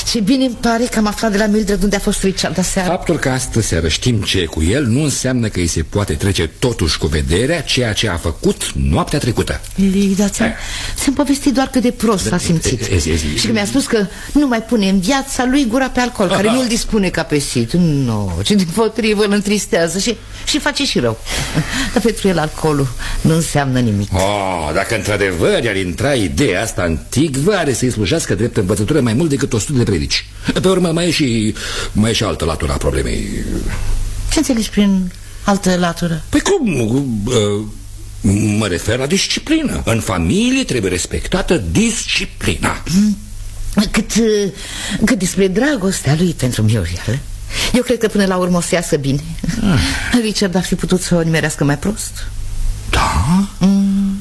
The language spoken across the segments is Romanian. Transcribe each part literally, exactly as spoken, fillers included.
Ce bine îmi pare că am aflat de la Mildred unde a fost Richard aseară. Faptul că astă seară știm ce e cu el nu înseamnă că îi se poate trece totuși cu vederea ceea ce a făcut noaptea trecută. Lili, da, ți-am povestit doar cât de prost s-a simțit. Și că mi-a spus că nu mai pune în viața lui gura pe alcool, care nu-l dispune ca pe sit. Nu, ci dimpotrivă îl întristează și, și face și rău. Dar pentru el alcoolul nu înseamnă nimic. Oh, dacă într-adevăr ar intra ideea asta în tigvă, are să-i slujească drept învățătură mai mult decât o sută de predici. Pe urmă mai e și, mai e și altă latură a problemei. Ce înțelegi prin altă latură? Păi cum? Uh, mă refer la disciplină. În familie trebuie respectată disciplina. Cât, cât despre dragostea lui pentru Muriel, eu cred că până la urmă o să iasă bine. ah. Richard ar fi putut să o nimerească mai prost. Da? Mm.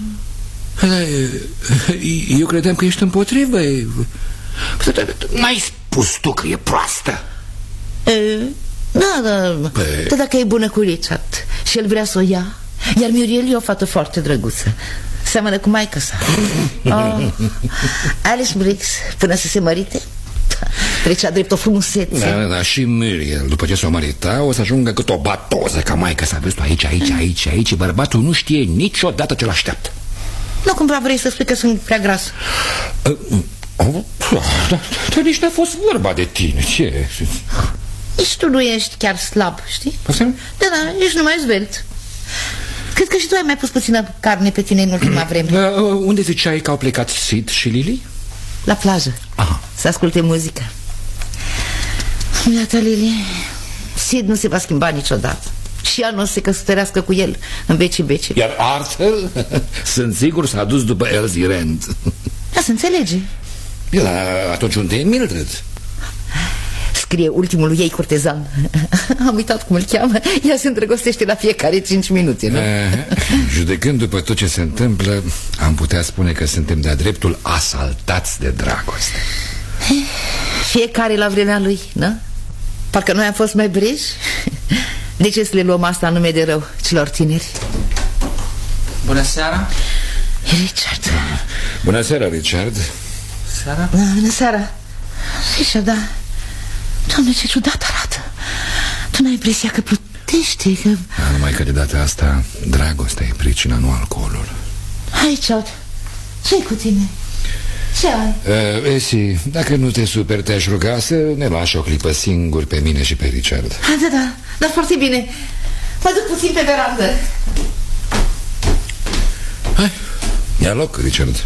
Eu credeam că ești împotrivă. N-ai spus tu că e proastă? E, da, da, Pe... dar dacă e bună cu Richard și el vrea să o ia, iar Muriel e o fată foarte drăguță, seamănă cu maică sa. oh. Alice Briggs, până să se mărite, trecea drept o frumusețe. Da, da, și Muriel, după ce s-o mărita, o să ajungă cât o batoză ca maică sa. Vezi tu, aici, aici, aici, aici bărbatul nu știe niciodată ce l-așteaptă. Nu cumva vrei să spui că sunt prea gras? uh, oh, Dar da, nici n-a fost vorba de tine. Ce? Nici tu nu ești chiar slab, știi? Asta? Da, da, ești numai zvelt. Cred că și tu ai mai pus puțină carne pe tine în ultima vreme. uh, Unde ziceai că au plecat Sid și Lily? La plajă. Aha. Să asculte muzică. Iată, Lily, Sid nu se va schimba niciodată. Și ea nu o să se căsătorească cu el în vecii vecii. Iar Arthur, sunt sigur, s-a dus după Elsie Rand. Da, se înțelege. El, atunci unde e Mildred? Scrie ultimul ei curtezan. Am uitat cum îl cheamă. Ea se îndrăgostește la fiecare cinci minute, nu? Judecând după tot ce se întâmplă, am putea spune că suntem de-a dreptul asaltați de dragoste. Fiecare la vremea lui, nu? Parcă noi am fost mai breji. De ce să le luăm asta în nume de rău celor tineri? Bună seara. Richard. Bună seara, Richard. Seara? Da, bună seara. Richard, da. Doamne, ce ciudat arată. Tu n-ai impresia că plutește, că... Da, numai că de data asta dragostea e pricina, nu alcoolul. Hai, Richard, ce-i cu tine? Ce ai? Uh, Esi, dacă nu te super, te-aș ruga să ne lași o clipă singur pe mine și pe Richard. Da, da, da, dar foarte bine. Mă duc puțin pe verandă. Hai, ia loc, Richard.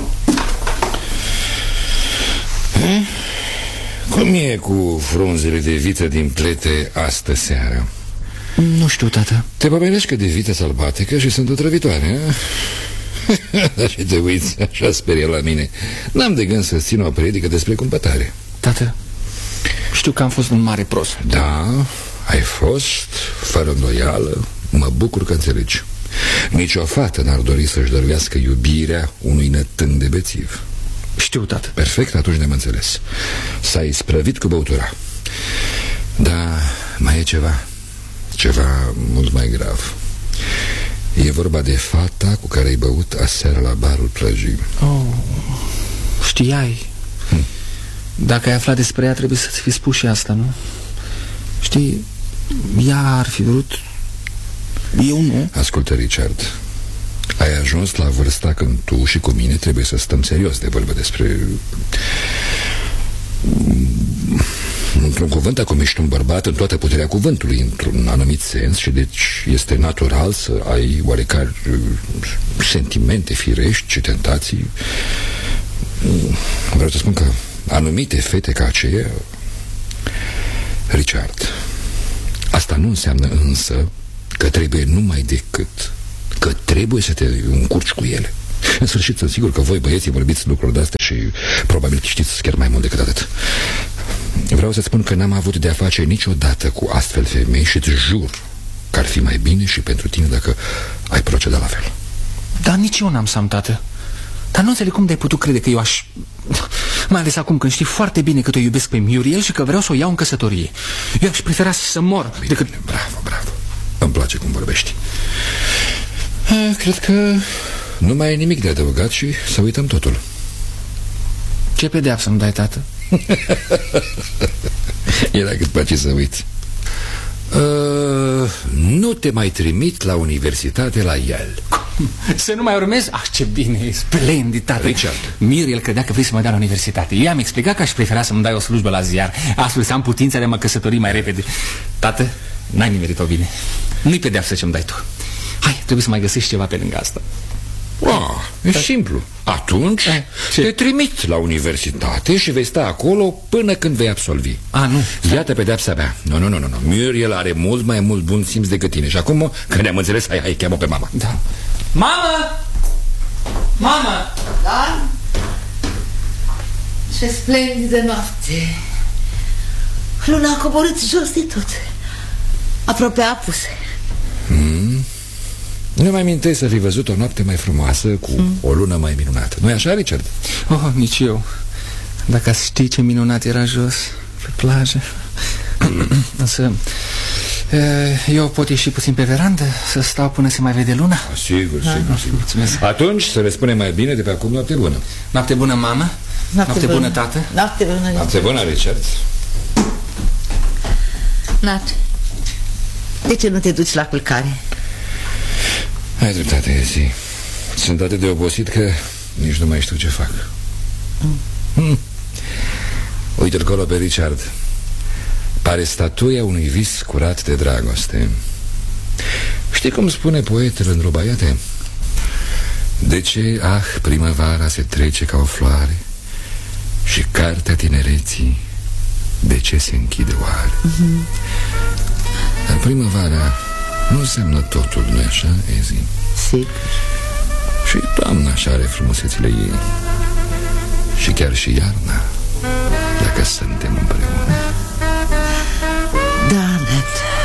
Eh? Cum e cu frunzele de viță din plete astă seară? Nu știu, tată. Te pomenești că de vită sălbatică și sunt otrăvitoare, a? Dar și te uiți așa sperie la mine. N-am de gând să țin o predică despre cumpătare. Tată, știu că am fost un mare prost. Da, ai fost, fără îndoială. Mă bucur că înțelegi. Nici o fată n-ar dori să-și dăruiască iubirea unui nătân de bețiv. Știu, tată. Perfect, atunci ne-am înțeles. S-a isprăvit cu băutura. Dar mai e ceva. Ceva mult mai grav. E vorba de fata cu care ai băut aseară la barul plăjii. Oh, știai. hm. Dacă ai aflat despre ea, trebuie să-ți fi spus și asta, nu? Știi, ea ar fi vrut, eu nu. Ascultă, Richard, ai ajuns la vârsta când tu și cu mine trebuie să stăm serios de vorbă despre... Într-un cuvânt, acum ești un bărbat în toată puterea cuvântului, într-un anumit sens, și deci este natural să ai oarecare sentimente firești și tentații. Vreau să spun că anumite fete ca aceea... Richard, asta nu înseamnă însă că trebuie numai decât că trebuie să te încurci cu ele. În sfârșit, sunt sigur că voi, băieții, vorbiți lucruri de-astea și probabil știți chiar mai mult decât atât. Vreau să spun că n-am avut de-a face niciodată cu astfel femei și îți jur că ar fi mai bine și pentru tine dacă ai proceda la fel. Dar nici eu n-am Sam, tată. Dar nu înțeleg cum de-ai putut crede că eu aș... Mai ales acum când știi foarte bine că te iubesc pe Muriel și că vreau să o iau în căsătorie. Eu aș prefera să mor bine, decât... Bine, bravo, bravo. Îmi place cum vorbești. A, cred că nu mai e nimic de adăugat și să uităm totul. Ce pedeapsă îmi dai, tată? Era cât place să uiți. uh, Nu te mai trimit la universitate la Yale. Să nu mai urmez? Ah, ce bine, e splendid, tată. Richard, Miriel credea că vrei să mă dea la universitate. Ea mi-a explicat că aș prefera să-mi dai o slujbă la ziar, astfel să am putința de a mă căsători mai repede. Tată, n-ai nimerit-o bine. Nu-i pedeapsă ce-mi dai tu. Hai, trebuie să mai găsești ceva pe lângă asta. Ah, e da. simplu. Atunci Ce? te trimit la universitate și vei sta acolo până când vei absolvi. A, nu. Iată pedeapsa mea. Nu, nu, nu, nu. Muriel are mult mai mult bun simț decât tine. Și acum, că ne-am înțeles, hai, hai, cheamă pe mama. Da. Mamă! Mamă! Da? Ce splendidă noapte. Luna a coborât jos de tot. Aproape apuse. Hmm. Nu mai amintesc să fi văzut o noapte mai frumoasă cu mm. o lună mai minunată. Nu-i așa, Richard? Oh, nici eu. Dacă ați ști ce minunat era jos, pe plajă. Însă eu pot ieși puțin pe verandă, să stau până se mai vede luna? Sigur, da, sigur, sigur. Mulțumesc. Atunci să le spunem mai bine de pe acum noapte bună. Noapte bună, mamă. Noapte, noapte bună. bună, tată. Noapte bună, noapte bună, Richard. Nat, de ce nu te duci la culcare? Ai dreptate, Ezi. Sunt atât de obosit că nici nu mai știu ce fac. mm. Hmm. Uite-l colo pe Richard. Pare statuia unui vis curat de dragoste. Știi cum spune poetul în Rubaiate? De ce, ah, primăvara se trece ca o floare și cartea tinereții de ce se închide oare? mm-hmm. Dar primăvara nu înseamnă totul, nu-i așa, Ezi? Sigur. Și toamna și are frumusețile ei. Și chiar și iarna, dacă suntem împreună.